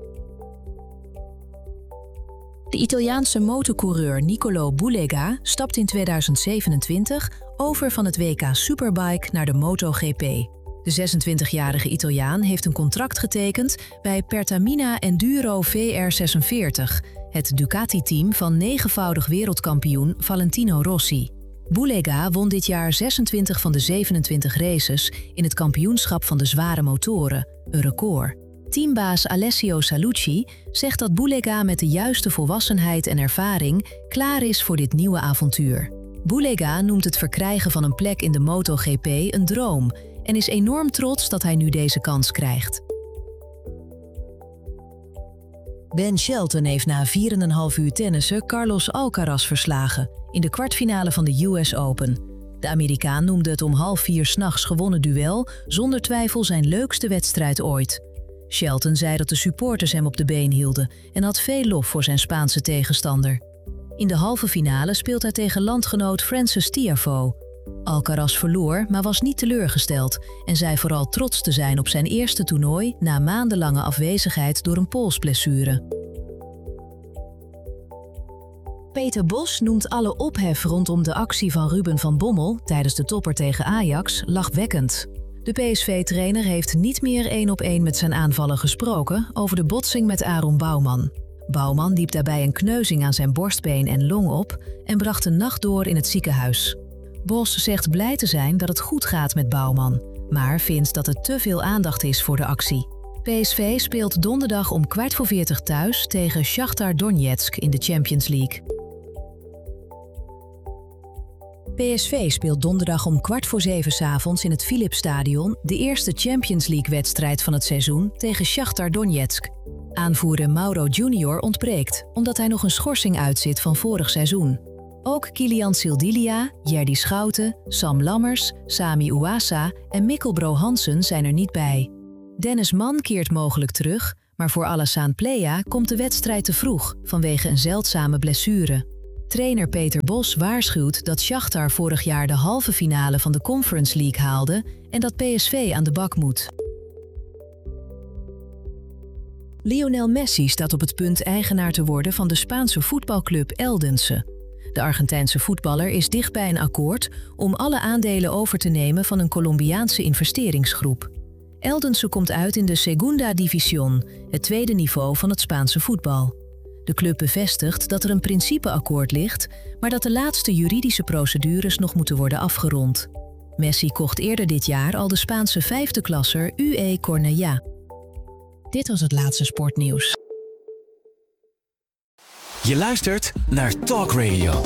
De Italiaanse motorcoureur Niccolò Bulega stapt in 2027 over van het WK Superbike naar de MotoGP. De 26-jarige Italiaan heeft een contract getekend bij Pertamina Enduro VR46, het Ducati-team van 9-voudig wereldkampioen Valentino Rossi. Bulega won dit jaar 26 van de 27 races in het kampioenschap van de zware motoren, een record. Teambaas Alessio Salucci zegt dat Bulega met de juiste volwassenheid en ervaring klaar is voor dit nieuwe avontuur. Bulega noemt het verkrijgen van een plek in de MotoGP een droom en is enorm trots dat hij nu deze kans krijgt. Ben Shelton heeft na 4,5 uur tennissen Carlos Alcaraz verslagen in de kwartfinale van de US Open. De Amerikaan noemde het om 3:30 'nachts gewonnen duel zonder twijfel zijn leukste wedstrijd ooit. Shelton zei dat de supporters hem op de been hielden en had veel lof voor zijn Spaanse tegenstander. In de halve finale speelt hij tegen landgenoot Frances Tiafoe. Alcaraz verloor, maar was niet teleurgesteld en zei vooral trots te zijn op zijn eerste toernooi na maandenlange afwezigheid door een polsblessure. Peter Bos noemt alle ophef rondom de actie van Ruben van Bommel tijdens de topper tegen Ajax lachwekkend. De PSV-trainer heeft niet meer 1-op-1 met zijn aanvaller gesproken over de botsing met Aaron Bouwman. Bouwman liep daarbij een kneuzing aan zijn borstbeen en long op en bracht de nacht door in het ziekenhuis. Bos zegt blij te zijn dat het goed gaat met Bouwman, maar vindt dat er te veel aandacht is voor de actie. PSV speelt donderdag om 15:45 thuis tegen Shakhtar Donetsk in de Champions League. PSV speelt donderdag om 6:15 'avonds in het Philipsstadion de eerste Champions League-wedstrijd van het seizoen tegen Shakhtar Donetsk. Aanvoerder Mauro Junior ontbreekt, omdat hij nog een schorsing uitzit van vorig seizoen. Ook Kilian Sildilia, Jerdy Schouten, Sam Lammers, Sami Ouassa en Mikkel Bro Hansen zijn er niet bij. Dennis Mann keert mogelijk terug, maar voor Alassane Plea komt de wedstrijd te vroeg vanwege een zeldzame blessure. Trainer Peter Bos waarschuwt dat Shakhtar vorig jaar de halve finale van de Conference League haalde en dat PSV aan de bak moet. Lionel Messi staat op het punt eigenaar te worden van de Spaanse voetbalclub Eldense. De Argentijnse voetballer is dicht bij een akkoord om alle aandelen over te nemen van een Colombiaanse investeringsgroep. Eldense komt uit in de Segunda División, het tweede niveau van het Spaanse voetbal. De club bevestigt dat er een principeakkoord ligt, maar dat de laatste juridische procedures nog moeten worden afgerond. Messi kocht eerder dit jaar al de Spaanse vijfde klasser UE Cornellà. Dit was het laatste sportnieuws. Je luistert naar Talk Radio.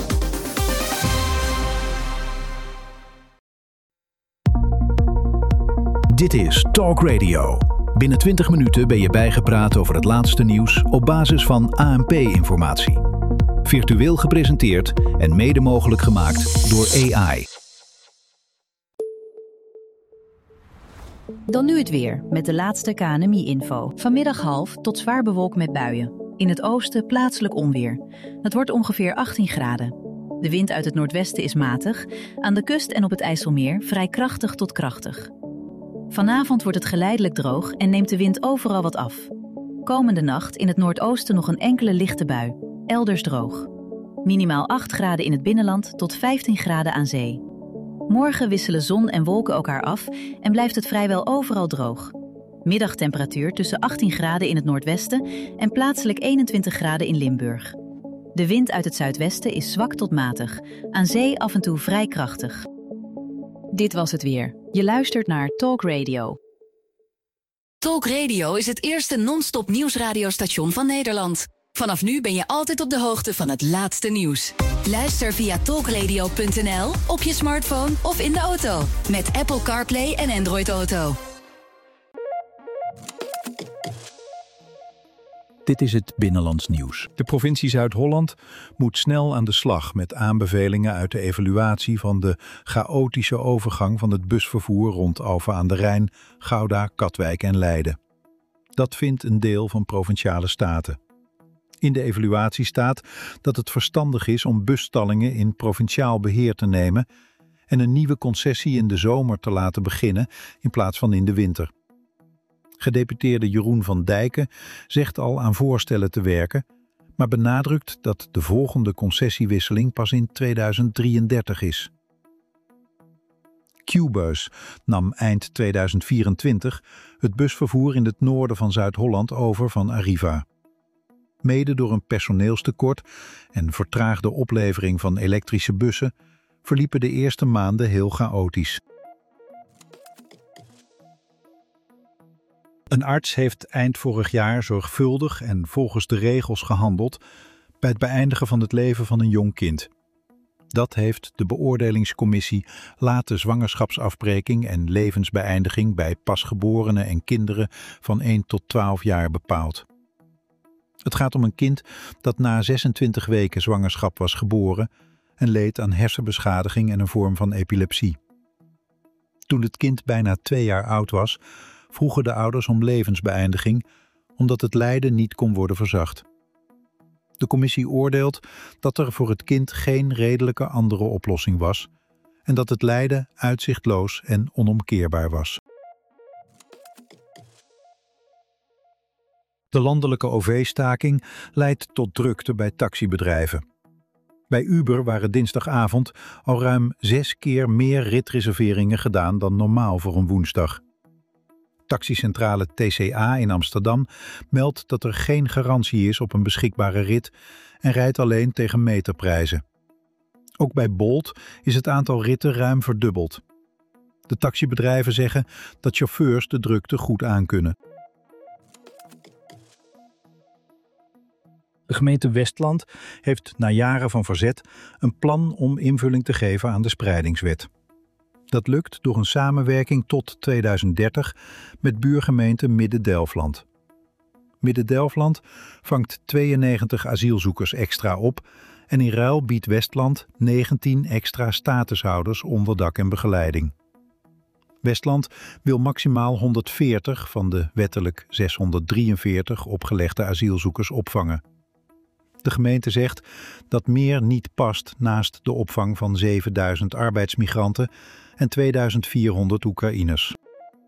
Dit is Talk Radio. Binnen 20 minuten ben je bijgepraat over het laatste nieuws op basis van ANP-informatie. Virtueel gepresenteerd en mede mogelijk gemaakt door AI. Dan nu het weer, met de laatste KNMI-info. Vanmiddag half tot zwaar bewolkt met buien. In het oosten plaatselijk onweer. Het wordt ongeveer 18 graden. De wind uit het noordwesten is matig. Aan de kust en op het IJsselmeer vrij krachtig tot krachtig. Vanavond wordt het geleidelijk droog en neemt de wind overal wat af. Komende nacht in het noordoosten nog een enkele lichte bui. Elders droog. Minimaal 8 graden in het binnenland tot 15 graden aan zee. Morgen wisselen zon en wolken elkaar af en blijft het vrijwel overal droog. Middagtemperatuur tussen 18 graden in het noordwesten en plaatselijk 21 graden in Limburg. De wind uit het zuidwesten is zwak tot matig, aan zee af en toe vrij krachtig. Dit was het weer. Je luistert naar Talk Radio. Talk Radio is het eerste non-stop nieuwsradiostation van Nederland. Vanaf nu ben je altijd op de hoogte van het laatste nieuws. Luister via talkradio.nl, op je smartphone of in de auto. Met Apple CarPlay en Android Auto. Dit is het Binnenlands Nieuws. De provincie Zuid-Holland moet snel aan de slag met aanbevelingen uit de evaluatie van de chaotische overgang van het busvervoer rond Alphen aan de Rijn, Gouda, Katwijk en Leiden. Dat vindt een deel van Provinciale Staten. In de evaluatie staat dat het verstandig is om busstallingen in provinciaal beheer te nemen en een nieuwe concessie in de zomer te laten beginnen in plaats van in de winter. Gedeputeerde Jeroen van Dijken zegt al aan voorstellen te werken, maar benadrukt dat de volgende concessiewisseling pas in 2033 is. Qbus nam eind 2024 het busvervoer in het noorden van Zuid-Holland over van Arriva. Mede door een personeelstekort en vertraagde oplevering van elektrische bussen verliepen de eerste maanden heel chaotisch. Een arts heeft eind vorig jaar zorgvuldig en volgens de regels gehandeld bij het beëindigen van het leven van een jong kind. Dat heeft de beoordelingscommissie late zwangerschapsafbreking en levensbeëindiging bij pasgeborenen en kinderen van 1 tot 12 jaar bepaald. Het gaat om een kind dat na 26 weken zwangerschap was geboren en leed aan hersenbeschadiging en een vorm van epilepsie. Toen het kind bijna 2 jaar oud was, vroegen de ouders om levensbeëindiging, omdat het lijden niet kon worden verzacht. De commissie oordeelt dat er voor het kind geen redelijke andere oplossing was en dat het lijden uitzichtloos en onomkeerbaar was. De landelijke OV-staking leidt tot drukte bij taxibedrijven. Bij Uber waren dinsdagavond al ruim 6 keer meer ritreserveringen gedaan dan normaal voor een woensdag. Taxicentrale TCA in Amsterdam meldt dat er geen garantie is op een beschikbare rit en rijdt alleen tegen meterprijzen. Ook bij Bolt is het aantal ritten ruim verdubbeld. De taxibedrijven zeggen dat chauffeurs de drukte goed aankunnen. De gemeente Westland heeft na jaren van verzet een plan om invulling te geven aan de spreidingswet. Dat lukt door een samenwerking tot 2030 met buurgemeente Midden-Delfland. Midden-Delfland vangt 92 asielzoekers extra op En in ruil biedt Westland 19 extra statushouders onderdak en begeleiding. Westland wil maximaal 140 van de wettelijk 643 opgelegde asielzoekers opvangen. De gemeente zegt dat meer niet past naast de opvang van 7000 arbeidsmigranten en 2400 Oekraïners.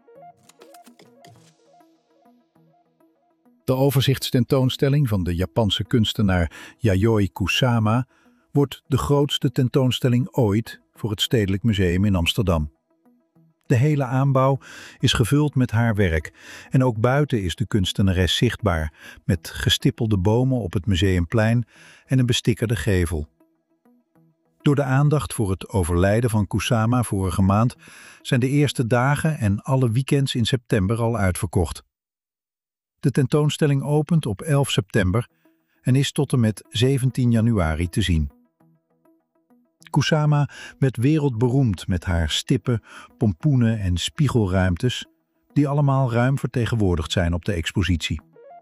De overzichtstentoonstelling van de Japanse kunstenaar Yayoi Kusama wordt de grootste tentoonstelling ooit voor het Stedelijk Museum in Amsterdam. De hele aanbouw is gevuld met haar werk en ook buiten is de kunstenares zichtbaar met gestippelde bomen op het Museumplein en een bestikkerde gevel. Door de aandacht voor het overlijden van Kusama vorige maand zijn de eerste dagen en alle weekends in september al uitverkocht. De tentoonstelling opent op 11 september en is tot en met 17 januari te zien. Kusama werd wereldberoemd met haar stippen, pompoenen en spiegelruimtes, die allemaal ruim vertegenwoordigd zijn op de expositie.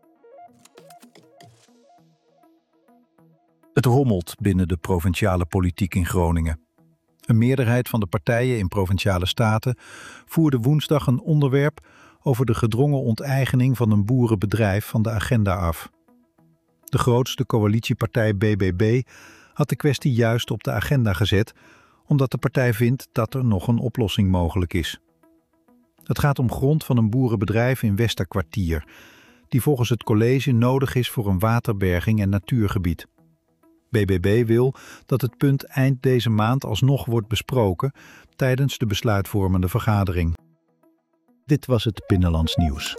Het rommelt binnen de provinciale politiek in Groningen. Een meerderheid van de partijen in provinciale staten voerde woensdag een onderwerp over de gedrongen onteigening van een boerenbedrijf van de agenda af. De grootste coalitiepartij BBB had de kwestie juist op de agenda gezet, omdat de partij vindt dat er nog een oplossing mogelijk is. Het gaat om grond van een boerenbedrijf in Westerkwartier, die volgens het college nodig is voor een waterberging en natuurgebied. BBB wil dat het punt eind deze maand alsnog wordt besproken tijdens de besluitvormende vergadering. Dit was het Binnenlands Nieuws.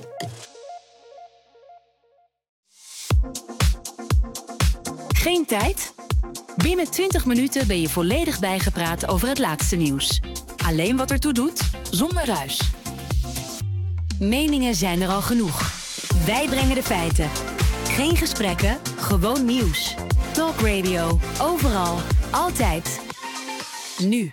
Geen tijd? Binnen 20 minuten ben je volledig bijgepraat over het laatste nieuws. Alleen wat ertoe doet, zonder ruis. Meningen zijn er al genoeg. Wij brengen de feiten. Geen gesprekken, gewoon nieuws. Talk Radio. Overal. Altijd. Nu.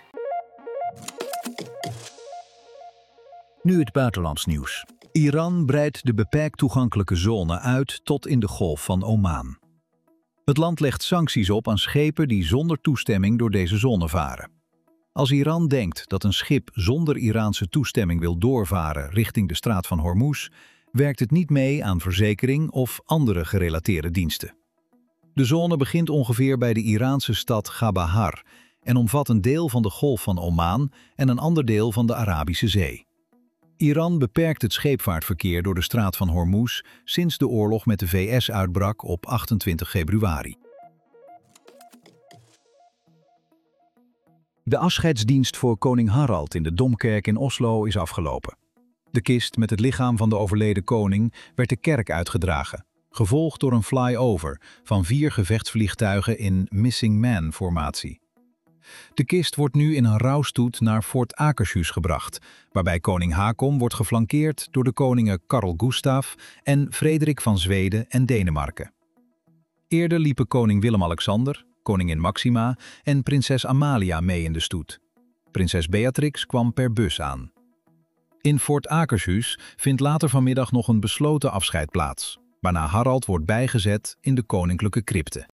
Nu het buitenlands nieuws. Iran breidt de beperkt toegankelijke zone uit tot in de Golf van Oman. Het land legt sancties op aan schepen die zonder toestemming door deze zone varen. Als Iran denkt dat een schip zonder Iraanse toestemming wil doorvaren richting de straat van Hormuz, werkt het niet mee aan verzekering of andere gerelateerde diensten. De zone begint ongeveer bij de Iraanse stad Chabahar en omvat een deel van de Golf van Oman en een ander deel van de Arabische Zee. Iran beperkt het scheepvaartverkeer door de straat van Hormuz sinds de oorlog met de VS uitbrak op 28 februari. De afscheidsdienst voor koning Harald in de Domkerk in Oslo is afgelopen. De kist met het lichaam van de overleden koning werd de kerk uitgedragen, gevolgd door een flyover van 4 gevechtsvliegtuigen in Missing Man-formatie. De kist wordt nu in een rouwstoet naar Fort Akershus gebracht, waarbij koning Haakon wordt geflankeerd door de koningen Karl Gustaf en Frederik van Zweden en Denemarken. Eerder liepen koning Willem-Alexander, koningin Maxima en prinses Amalia mee in de stoet. Prinses Beatrix kwam per bus aan. In Fort Akershus vindt later vanmiddag nog een besloten afscheid plaats, waarna Harald wordt bijgezet in de koninklijke crypte.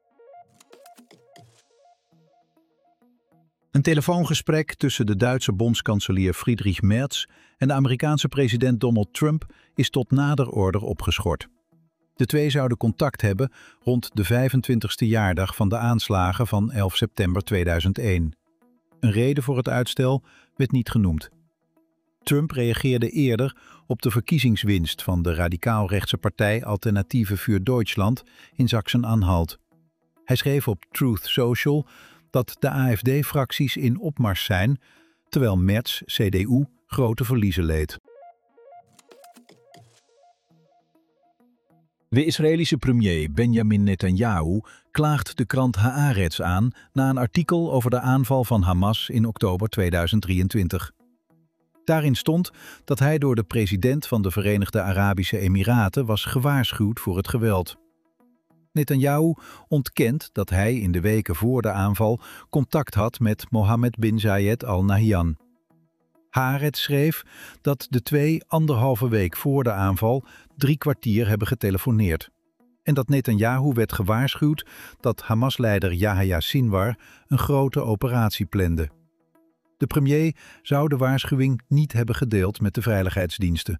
Een telefoongesprek tussen de Duitse bondskanselier Friedrich Merz en de Amerikaanse president Donald Trump is tot nader order opgeschort. De twee zouden contact hebben rond de 25e jaardag van de aanslagen van 11 september 2001. Een reden voor het uitstel werd niet genoemd. Trump reageerde eerder op de verkiezingswinst van de radicaal-rechtse partij Alternative für Deutschland in Sachsen-Anhalt. Hij schreef op Truth Social dat de AfD-fracties in opmars zijn, terwijl Merz, CDU, grote verliezen leed. De Israëlische premier Benjamin Netanyahu klaagt de krant Haaretz aan na een artikel over de aanval van Hamas in oktober 2023. Daarin stond dat hij door de president van de Verenigde Arabische Emiraten was gewaarschuwd voor het geweld. Netanyahu ontkent dat hij in de weken voor de aanval contact had met Mohammed bin Zayed Al Nahyan. Haaretz schreef dat de twee 1,5 week voor de aanval 3 kwartier hebben getelefoneerd. en dat Netanyahu werd gewaarschuwd dat Hamas-leider Yahya Sinwar een grote operatie plande. De premier zou de waarschuwing niet hebben gedeeld met de veiligheidsdiensten.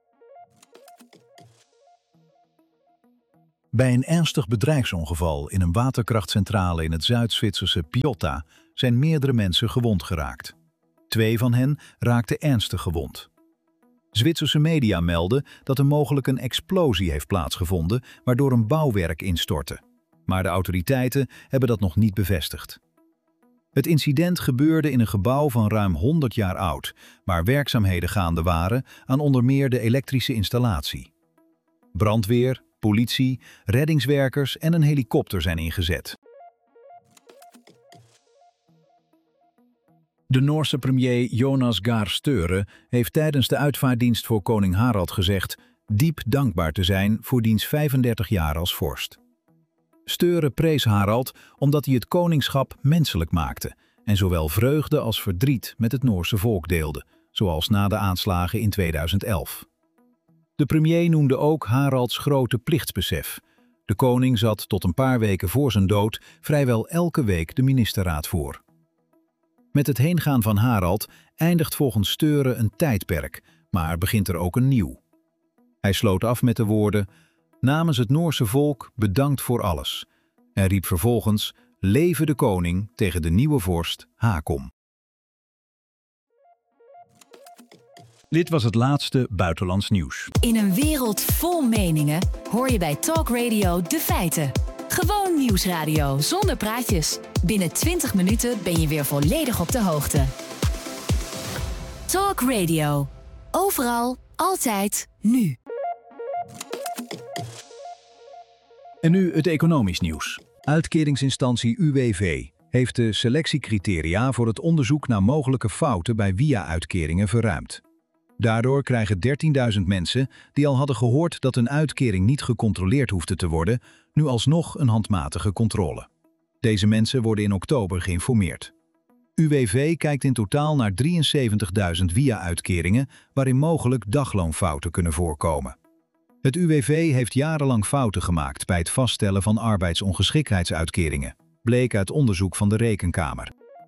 Bij een ernstig bedrijfsongeval in een waterkrachtcentrale in het Zuid-Zwitserse Piotta zijn meerdere mensen gewond geraakt. 2 van hen raakten ernstig gewond. Zwitserse media melden dat er mogelijk een explosie heeft plaatsgevonden waardoor een bouwwerk instortte. Maar de autoriteiten hebben dat nog niet bevestigd. Het incident gebeurde in een gebouw van ruim 100 jaar oud, waar werkzaamheden gaande waren aan onder meer de elektrische installatie. Brandweer, politie, reddingswerkers en een helikopter zijn ingezet. De Noorse premier Jonas Gahr Støre heeft tijdens de uitvaartdienst voor koning Harald gezegd diep dankbaar te zijn voor diens 35 jaar als vorst. Støre prees Harald omdat hij het koningschap menselijk maakte en zowel vreugde als verdriet met het Noorse volk deelde, zoals na de aanslagen in 2011. De premier noemde ook Haralds grote plichtsbesef. De koning zat tot een paar weken voor zijn dood vrijwel elke week de ministerraad voor. Met het heengaan van Harald eindigt volgens Støre een tijdperk, maar begint er ook een nieuw. Hij sloot af met de woorden: namens het Noorse volk bedankt voor alles. En riep vervolgens: Leve de koning tegen de nieuwe vorst Haakon. Dit was het laatste buitenlands nieuws. In een wereld vol meningen hoor je bij Talk Radio de feiten. Gewoon nieuwsradio zonder praatjes. Binnen 20 minuten ben je weer volledig op de hoogte. Talk Radio. Overal, altijd, nu. En nu het economisch nieuws. Uitkeringsinstantie UWV heeft de selectiecriteria voor het onderzoek naar mogelijke fouten bij WIA-uitkeringen verruimd. Daardoor krijgen 13.000 mensen die al hadden gehoord dat een uitkering niet gecontroleerd hoefde te worden, nu alsnog een handmatige controle. Deze mensen worden in oktober geïnformeerd. UWV kijkt in totaal naar 73.000 WIA-uitkeringen waarin mogelijk dagloonfouten kunnen voorkomen. Het UWV heeft jarenlang fouten gemaakt bij het vaststellen van arbeidsongeschiktheidsuitkeringen, bleek uit onderzoek van de Rekenkamer.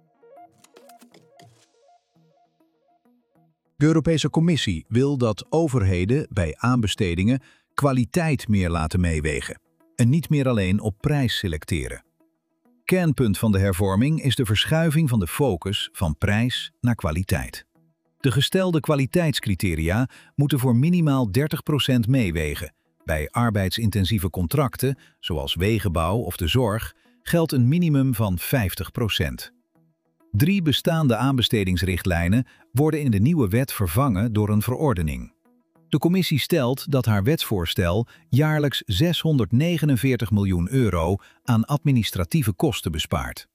De Europese Commissie wil dat overheden bij aanbestedingen kwaliteit meer laten meewegen en niet meer alleen op prijs selecteren. Kernpunt van de hervorming is de verschuiving van de focus van prijs naar kwaliteit. De gestelde kwaliteitscriteria moeten voor minimaal 30% meewegen. Bij arbeidsintensieve contracten, zoals wegenbouw of de zorg, geldt een minimum van 50%. 3 bestaande aanbestedingsrichtlijnen worden in de nieuwe wet vervangen door een verordening. De commissie stelt dat haar wetsvoorstel jaarlijks €649 miljoen aan administratieve kosten bespaart.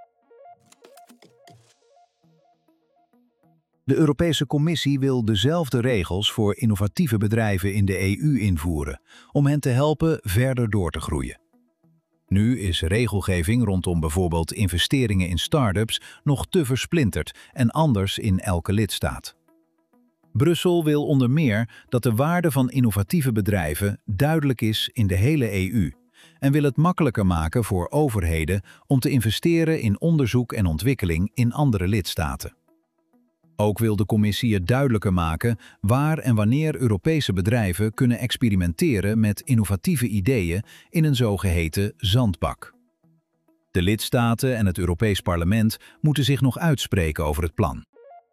De Europese Commissie wil dezelfde regels voor innovatieve bedrijven in de EU invoeren, om hen te helpen verder door te groeien. Nu is regelgeving rondom bijvoorbeeld investeringen in start-ups nog te versplinterd en anders in elke lidstaat. Brussel wil onder meer dat de waarde van innovatieve bedrijven duidelijk is in de hele EU en wil het makkelijker maken voor overheden om te investeren in onderzoek en ontwikkeling in andere lidstaten. Ook wil de commissie het duidelijker maken waar en wanneer Europese bedrijven kunnen experimenteren met innovatieve ideeën in een zogeheten zandbak. De lidstaten en het Europees Parlement moeten zich nog uitspreken over het plan.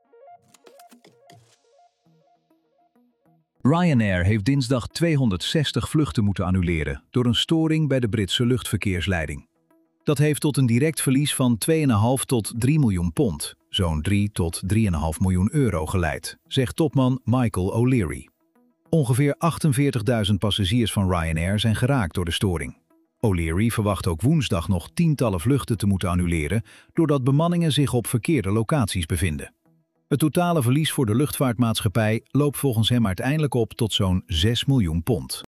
Ryanair heeft dinsdag 260 vluchten moeten annuleren door een storing bij de Britse luchtverkeersleiding. Dat heeft tot een direct verlies van 2,5 tot 3 miljoen pond, zo'n 3 tot 3,5 miljoen euro geleid, zegt topman Michael O'Leary. Ongeveer 48.000 passagiers van Ryanair zijn geraakt door de storing. O'Leary verwacht ook woensdag nog tientallen vluchten te moeten annuleren, doordat bemanningen zich op verkeerde locaties bevinden. Het totale verlies voor de luchtvaartmaatschappij loopt volgens hem uiteindelijk op tot zo'n 6 miljoen pond.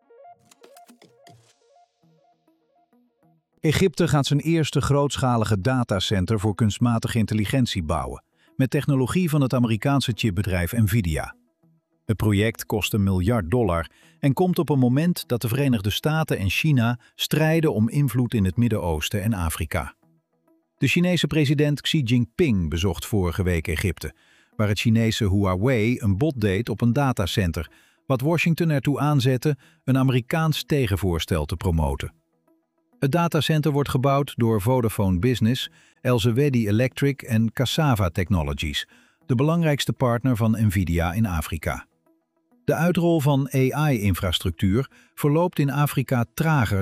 Egypte gaat zijn eerste grootschalige datacenter voor kunstmatige intelligentie bouwen, met technologie van het Amerikaanse chipbedrijf Nvidia. Het project kost $1 miljard en komt op een moment dat de Verenigde Staten en China strijden om invloed in het Midden-Oosten en Afrika. De Chinese president Xi Jinping bezocht vorige week Egypte, waar het Chinese Huawei een bod deed op een datacenter, wat Washington ertoe aanzette een Amerikaans tegenvoorstel te promoten. Het datacenter wordt gebouwd door Vodafone Business, Elsewedy Electric en Cassava Technologies, de belangrijkste partner van Nvidia in Afrika. De uitrol van AI-infrastructuur verloopt in Afrika trager